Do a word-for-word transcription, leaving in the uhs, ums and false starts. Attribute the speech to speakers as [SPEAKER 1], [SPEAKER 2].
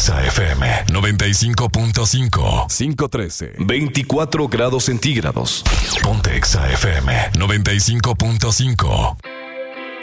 [SPEAKER 1] Exa F M noventa y cinco punto cinco.
[SPEAKER 2] cinco trece.
[SPEAKER 3] veinticuatro grados centígrados.
[SPEAKER 1] Ponte Exa F M noventa y cinco punto cinco.